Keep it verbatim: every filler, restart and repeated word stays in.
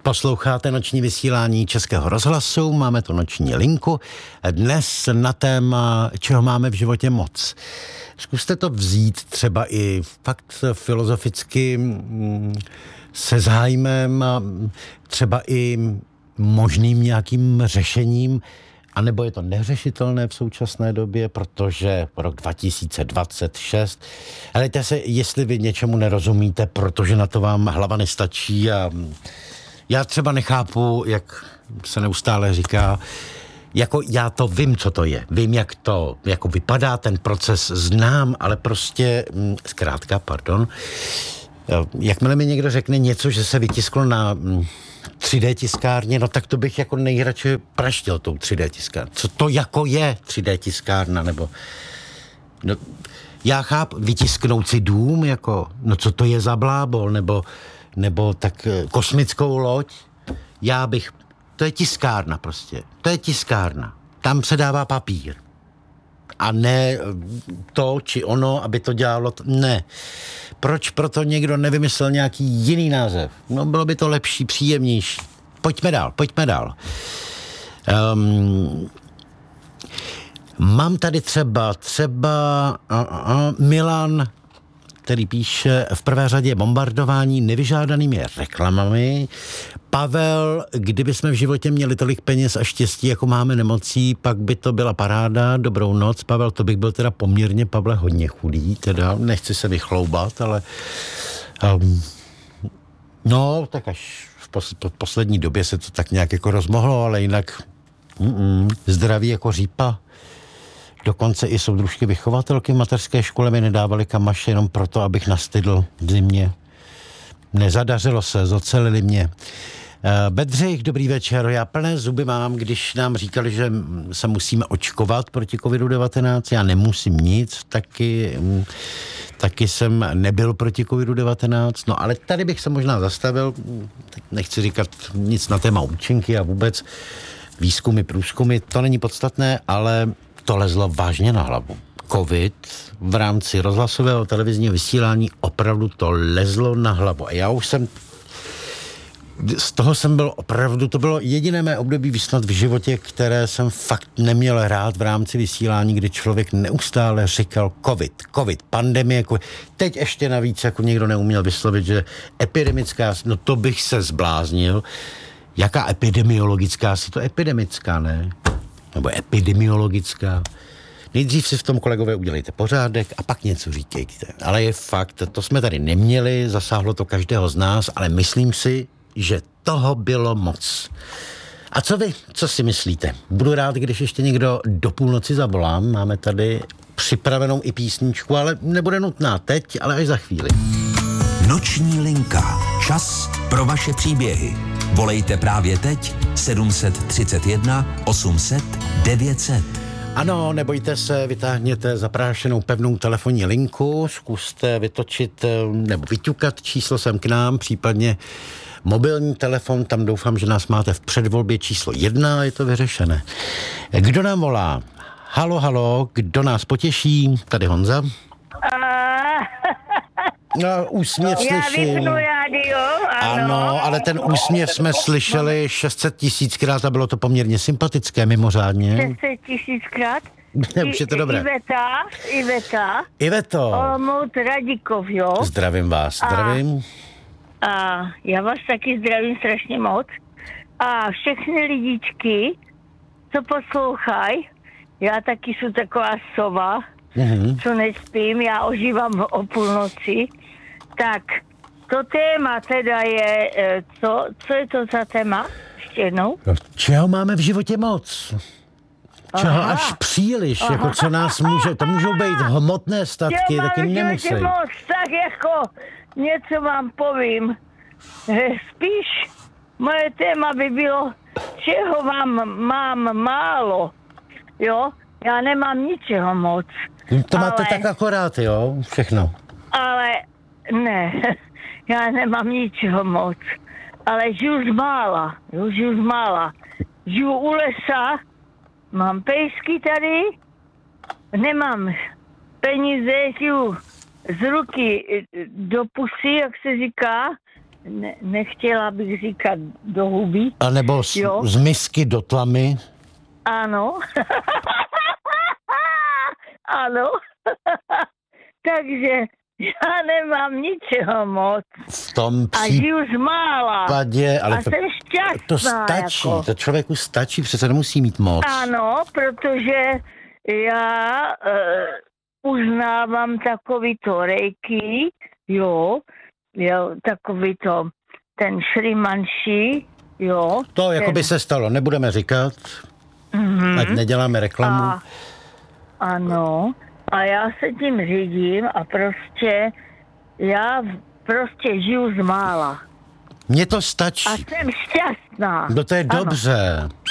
Posloucháte noční vysílání Českého rozhlasu, máme tu noční linku. Dnes na téma, čeho máme v životě moc. Zkuste to vzít třeba i fakt filozoficky se zájmem a třeba i možným nějakým řešením, anebo je to neřešitelné v současné době, protože rok dva tisíce dvacet šest. Helejte se, jestli vy něčemu nerozumíte, protože na to vám hlava nestačí a já třeba nechápu, jak se neustále říká, jako já to vím, co to je. Vím, jak to jako vypadá, ten proces znám, ale prostě, zkrátka, pardon, jakmile mi někdo řekne něco, že se vytisklo na tři dé tiskárně, no tak to bych jako nejradši praštil tou tři dé tiskárně. Co to jako je tři dé tiskárna, nebo... No, já chápu, vytisknout si dům, jako, no co to je za blábol, nebo, nebo tak kosmickou loď, já bych... To je tiskárna prostě, to je tiskárna. Tam se dává papír. A ne to, či ono, aby to dělalo... T- ne. Proč proto někdo nevymyslel nějaký jiný název? No, bylo by to lepší, příjemnější. Pojďme dál, pojďme dál. Um, mám tady třeba, třeba uh, uh, Milan, který píše v prvé řadě bombardování nevyžádanými reklamami. Pavel, kdyby jsme v životě měli tolik peněz a štěstí, jako máme nemocí, pak by to byla paráda. Dobrou noc, Pavel, to bych byl teda poměrně, Pavle, hodně chudý, teda nechci se vychloubat, ale um, no, tak až v pos- poslední době se to tak nějak jako rozmohlo, ale jinak mm, zdraví jako řípa. Dokonce i soudružky vychovatelky v mateřské škole mi nedávaly kamaše jenom proto, abych nastydl v zimě. Nezadařilo se, zocelili mě. Bedřich, dobrý večer. Já plné zuby mám, když nám říkali, že se musíme očkovat proti kovidu devatenáct. Já nemusím nic, taky, taky jsem nebyl proti kovidu devatenáct. No ale tady bych se možná zastavil, nechci říkat nic na téma účinky a vůbec výzkumy, průzkumy, to není podstatné, ale to lezlo vážně na hlavu. Covid v rámci rozhlasového televizního vysílání opravdu to lezlo na hlavu. A já už jsem, z toho jsem byl opravdu, to bylo jediné mé období snad v životě, které jsem fakt neměl rád v rámci vysílání, kdy člověk neustále říkal covid, covid, pandemie, COVID. Teď ještě navíc jako někdo neuměl vyslovit, že epidemická, no to bych se zbláznil. Jaká epidemiologická, si to epidemická, ne? Nebo epidemiologická. Nejdřív si v tom, kolegové, udělejte pořádek a pak něco říkejte. Ale je fakt, to jsme tady neměli, zasáhlo to každého z nás, ale myslím si, že toho bylo moc. A co vy, co si myslíte? Budu rád, když ještě někdo do půlnoci zavolám. Máme tady připravenou i písničku, ale nebude nutná teď, ale až za chvíli. Noční linka. Čas pro vaše příběhy. Volejte právě teď sedm set třicet jedna osm set devět set. Ano, nebojte se, vytáhněte zaprášenou pevnou telefonní linku, zkuste vytočit nebo vyťukat číslo sem k nám, případně mobilní telefon, tam doufám, že nás máte v předvolbě číslo jedna, je to vyřešené. Kdo nám volá? Halo, halo, kdo nás potěší? Tady Honza. No, úsměv já slyším. vypnu rádio, ano. Ano, ale ten úsměv jsme slyšeli šest set tisíckrát a bylo to poměrně sympatické, mimořádně. šest set tisíckrát? Už je to dobré. Iveta, Iveta. Iveto. Olomouc Radikov, jo. Zdravím vás, zdravím. A, a já vás taky zdravím strašně moc. A všechny lidičky, co poslouchají, já taky jsem taková sova, mm-hmm. co nespím, já ožívám o půlnoci. Tak, to téma teda je, co, co je to za téma? Ještě jednou? Čeho máme v životě moc? Čeho Aha. až příliš, Aha. jako co nás může, to můžou být hmotné statky, Čeho taky nemusí. Moc, tak jako něco vám povím. Spíš moje téma by bylo, čeho vám mám málo, jo? Já nemám ničeho moc. To máte ale, tak akorát, jo? Všechno. Ale ne, já nemám ničeho moc. Ale žiju z mála, jo, žiju z mála. Žiju u lesa, mám pejsky tady, nemám peníze, žiju z ruky do pusy, jak se říká, ne, nechtěla bych říkat do huby. A nebo z, z misky do tlamy. Ano. Ano. Takže já nemám ničeho moc. V tom A žiju z mála. případě, ale a to, jsem šťastná. to stačí, jako. to člověku stačí, přece nemusí mít moc. Ano, protože já uh, uznávám takový to rejky, jo, jo, takový to, ten šrimanší, jo. To jako ten... by se stalo, nebudeme říkat, mm-hmm. ať neděláme reklamu. A, ano, a já se tím řídím a prostě já prostě žiju z mála. Mně to stačí. A jsem šťastná. No to je ano. dobře.